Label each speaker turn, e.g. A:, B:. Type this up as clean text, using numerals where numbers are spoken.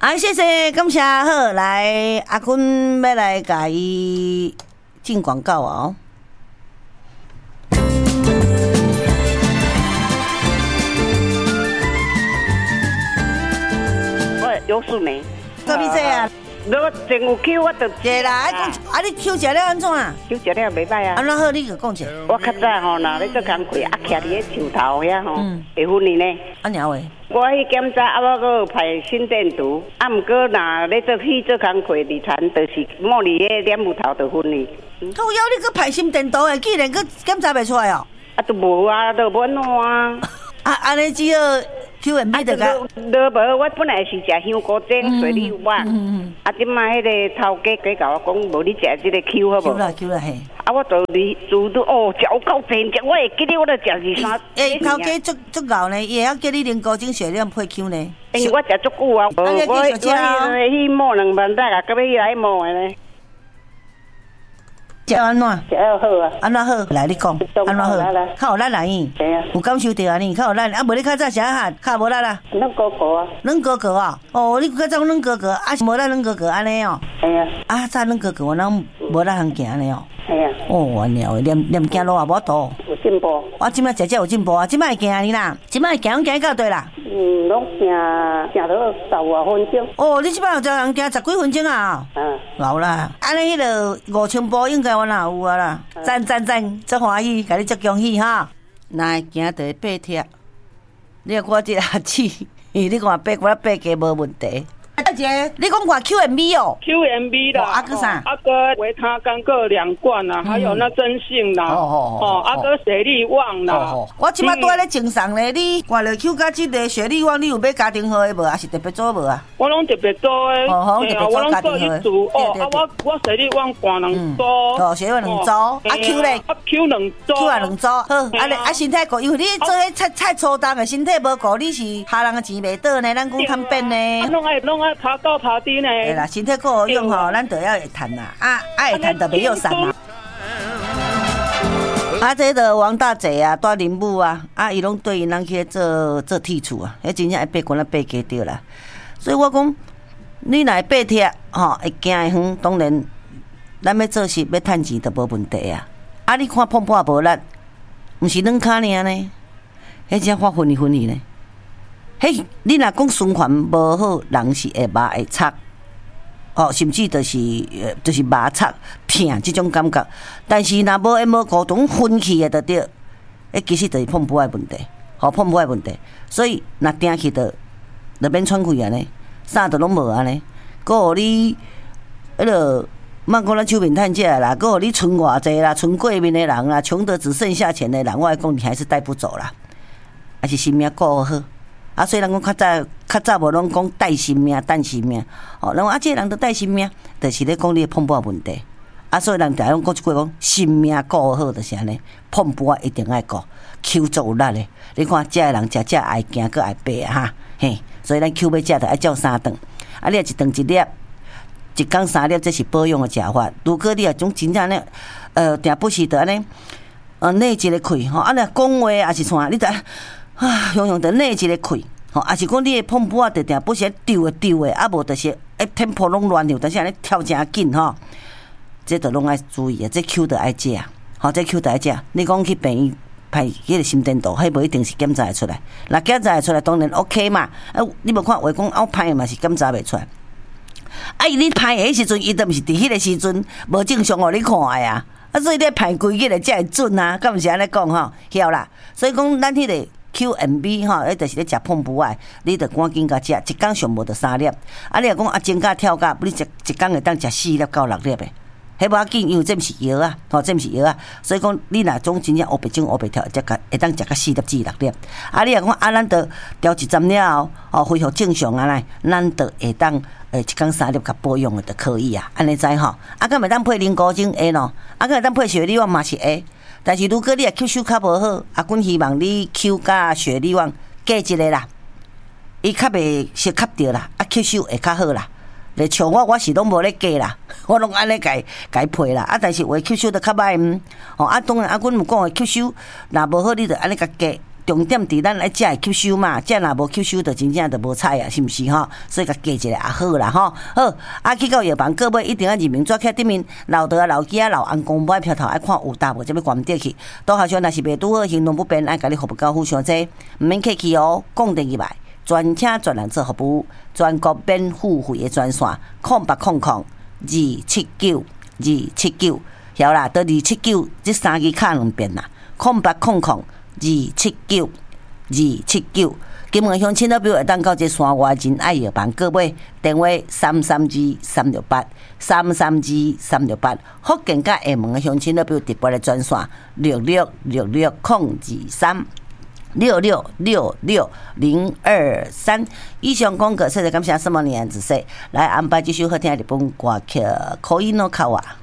A: 谢谢，感谢。好，来阿坤要来甲伊进广告哦。
B: 我有事没？
A: 做你这啊？
B: 我真有 Q， 我就
A: 对啦，你 Q 食了安怎啊
B: ？Q 食了袂歹啊。
A: 安怎好？你就讲者。
B: 我较早吼，若咧做工课，徛伫咧树头遐吼，会昏去呢。
A: 安鸟诶。
B: 我去检查，我搁排心电图，毋过若咧做工课日产，就是摸伫迄脸骨头就昏去。
A: 靠腰，你搁排心电图诶，竟然搁检查袂出来哦？
B: 都无啊，都无弄啊。
A: 安尼只好 QMB 就甲。
B: 都无，我本来是食香菇精水里丸，即摆迄个头家甲我讲，无你食即个 Q 好无
A: ？Q 啦嘿。
B: 我就你煮都食有够甜，我会记得我都食二三。
A: 头家足够呢，伊会晓叫你啉高精血量配 Q 呢。
B: 我食足久啊，我去摸2万块啊，到尾来摸的呢。
A: 食安怎？
B: 食好啊。
A: 安怎好？来你讲，安怎好？较有力来伊。有感受到安尼，较有力。啊，无你较早食哈，较无力啦。
B: 软哥哥啊。
A: 软哥哥啊！哦，你较早软哥哥，啊是无力软哥哥安尼哦。
B: 系啊。
A: 啊，早软哥哥我拢无力通行安尼哦。
B: 系啊。
A: 哦，鸟诶，念行路也无多。
B: 有进步。
A: 我即摆有进步啊！即摆会行你啦，即摆会行到对啦。
B: 拢行到15外分钟。
A: 哦，你即摆有招人行10几分钟啊？有啦。安尼迄个5000步应该我哪有啊啦？赞，足欢喜，甲你足恭喜哈！若会行就会爬贴，你看我这下子，你看我爬加无问题。大姐，你讲看 QMB 哦
C: ，QMB 啦，
A: 啊个啥？
C: 啊个维他干个2罐啦，还有那真性啦，啊个雪力旺啦。
A: 我即摆拄在咧正上咧，你看了 Q 加即个雪力旺，你有买家庭号的无？还是特别做无啊？
C: 我拢特别做诶，我拢做一组哦。啊我雪力旺半2组，
A: 哦雪力旺2组，啊 Q 咧？
C: 啊 Q 2组
A: ，Q 也2组，好，啊身体顾，因为你做迄菜粗重的，身体无顾，你是下人的钱袂倒呢，咱讲贪变呢。
C: 拢爱爬高爬低呢。
A: 对啦，身体够好用吼，咱就要会趁啦，会趁就袂要散啦。这个王大姐啊，带林母啊，伊拢对因人去做剔除啊，迄真正会爬悬啊，爬加着啦。所以我讲，你若会爬贴吼，会行会远，当然咱要做事要趁钱就无问题啊。你看碰破无力，毋是软骹尔呢，迄只发昏去呢。嘿，你若讲循环无好，人是会麻会擦，甚至就是麻擦疼这种感觉。但是若无无沟通分气的就对，其实就是碰破的问题，碰破的问题。所以若定去就免喘气安尼，啥都拢无安尼，搁互你迄落。莫讲咱手面趁食啦，搁互你存偌济啦，存过面的人啦，穷得只剩下钱的人，我来讲你还是带不走啦，还是性命顾好。所以人讲较早无拢讲带性命、等性命，人讲这个人都带性命，就是咧讲你碰破问题。所以人常讲一句讲，性命顾好就是安尼，碰破一定爱顾，Q 足有力的。你看这个人食爱行，搁爱爬哈，嘿，所以咱 Q 要食就爱照3顿，你一顿1粒。一天3粒，这是保养的食法。如果你种真正呢，定不时的安尼，内一个气吼，若讲话也是像你知用的内一个气吼，也是讲你的碰波就定不时丢的，无就是tempo 拢乱跳，但是安尼跳真紧吼，这都拢爱注意啊，这 Q 就爱食，这 Q 就爱食。你讲去病院拍迄个心电图，迄无一定是检查会出来。若检查会出来，当然 OK 嘛。你无看话讲歹嘛是检查袂出来。你拍的迄时阵，伊都毋是伫迄个时阵无正常互你看的啊！所以你拍规日的才会准啊，敢毋是安尼讲吼？晓啦。所以讲咱迄个 QMB 吼，就是咧食碰不爱，你着赶紧甲食，一工上无着3粒。你若讲增加跳甲，你一工会当食4粒到6粒的。迄无要紧，因为这毋是药啊，这毋是药啊，所以讲你若种真正黑白种黑白跳，会当食到4粒至6粒。你若讲咱着调一针了后，恢复正常啊来，咱着会当一天3粒甲保养的就可以啊，安尼知吼。敢会当配零古精会咯，敢会当配雪利旺嘛是会。但是如果你吸收较无好，阮希望你 Q 加雪利旺加一个啦，伊较袂吸着啦，吸收会较好啦。咧像我是拢无咧加啦，我拢安尼改配啦。但是话吸收得较歹当然阮有讲吸收若无好，你着安尼甲加， 重点伫咱爱食会吸收嘛，食若无吸收，就真正就无彩啊，是毋是吼？所以甲加一个也好啦吼。好，啊去到药房，各位一定要认明纸徛顶面，老道啊、老鸡啊、老翁公买票头爱看有搭无，才要关得去。到校上若是袂拄好，行动不便，爱甲你服务交付伤济，毋免客气哦。讲第二摆，专车专人做服务，全国免付费的专线，0800-279-279，晓啦，到279这3个卡2遍啦，0800-279-279。金门乡亲老表会当到这山外真爱药房，各位电话332-368，332-368。福建甲厦门的乡亲老表直拨的专线6666-023。以上讲过，谢谢感谢什么年仔细来安排这首好听的日本歌曲《可以诺卡瓦》。